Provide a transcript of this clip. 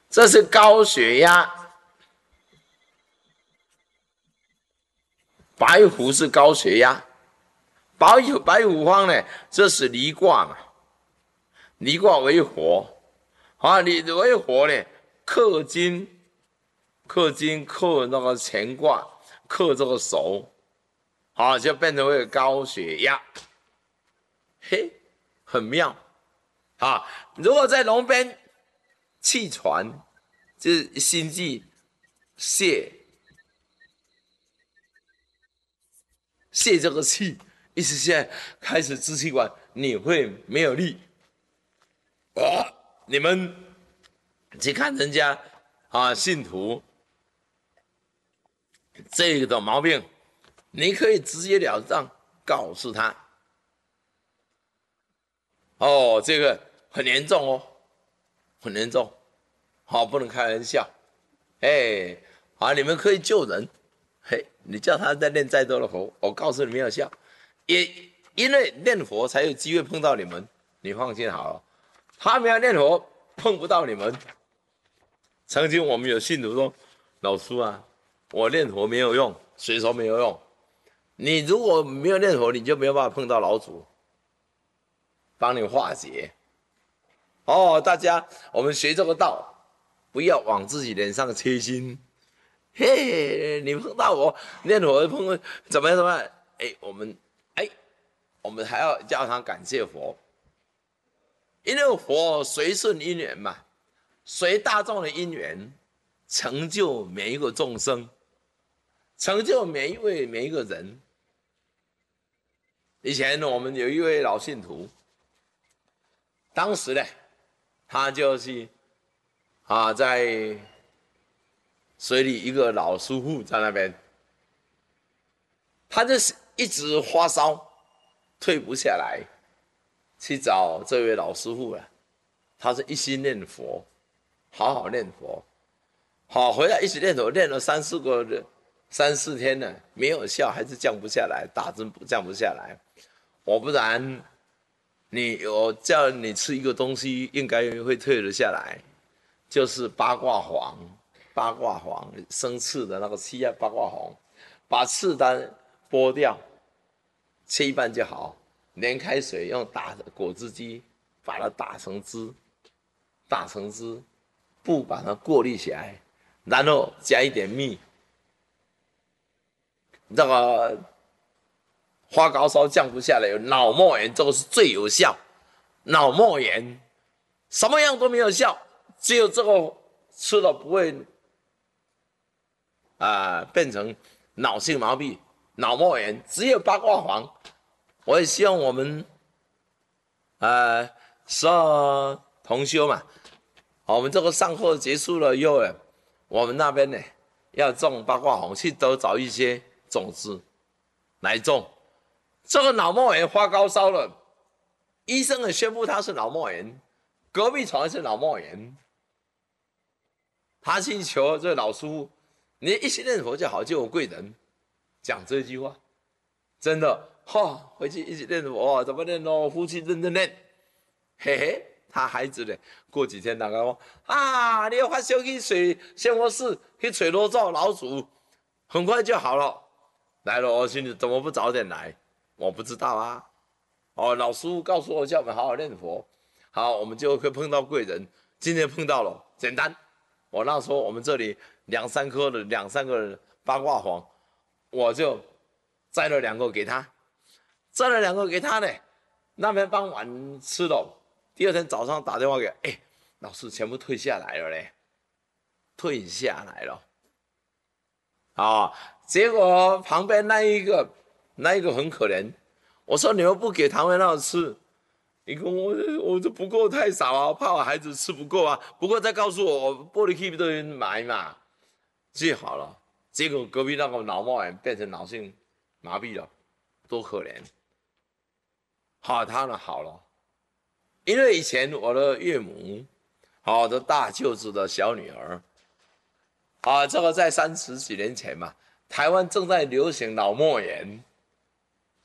这是高血压。白虎是高血压，白虎方呢，这是离卦嘛，离卦为火，啊，你为火呢，克金，克那个乾卦，克这个手，啊，就变成为高血压，嘿，很妙，啊，如果在龙边气喘，就是心悸泄这个气，意思现在开始支气管你会没有力。你们去看人家啊，信徒这个毛病，你可以直截了当告诉他，哦，这个很严重哦，很严重，好，不能开玩笑，哎，好，你们可以救人，嘿，你叫他再念再多的佛，我告诉你没有效，也因为念佛才有机会碰到你们，你放心好了，他没有念佛碰不到你们。曾经我们有信徒说，老师啊，我念佛没有用，谁说没有用？你如果没有念佛，你就没有办法碰到老祖，帮你化解。哦，大家，我们学这个道，不要往自己脸上贴金。嘿，你碰到我念佛碰怎么样？哎，我们还要叫他感谢佛，因为佛随顺因缘嘛，随大众的因缘，成就每一个众生，成就每一个人。以前我们有一位老信徒，当时呢，他就是在水里一个老师傅在那边，他就是一直发烧，退不下来，去找这位老师傅了。他是一心念佛，好好念佛，好回来一起念佛，念了3、4天呢，没有效，还是降不下来，打针降不下来。我不然，我叫你吃一个东西，应该会退得下来，就是八卦黄，生刺的那个七叶八卦黄，把刺丹剥掉，切一半就好，连开水用打果汁机把它打成汁，不把它过滤起来，然后加一点蜜，这个发高烧降不下来，有脑膜炎，这个是最有效。脑膜炎什么样都没有效，只有这个吃了不会变成脑性麻痹、脑膜炎，只有八卦黄。我也希望我们12同修嘛，我们这个上课结束了以后，我们那边呢要种八卦黄，去都找一些种子来种。这个脑膜炎发高烧了，医生也宣布他是脑膜炎，隔壁床是脑膜炎，他去求这个老师傅，你一心念佛就好，就有贵人讲这句话，真的回去一起念佛，怎么念哦？夫妻认真念，嘿嘿，他孩子呢，过几天大概说你要发烧去水仙佛寺去找罗灶老祖，很快就好了。来了，我心里怎么不早点来？我不知道啊。老师傅告诉我叫我们好好念佛，好，我们就会碰到贵人。今天碰到了，简单。我那时候我们这里2、3颗的2、3个八卦黄，我就摘了2个给他，呢。那边傍晚吃了，第2天早上打电话给，老师全部退下来了嘞，结果旁边那一个很可怜，我说你们不给唐文老吃，你跟我这不够太少啊，怕我孩子吃不够啊。不过再告诉我玻璃 keep 的人买嘛，最好了。结果隔壁那个脑膜炎变成脑性麻痹了，多可怜。他呢好了，因为以前我的岳母，我的大舅子的小女儿，这个在30几年前嘛，台湾正在流行脑膜炎，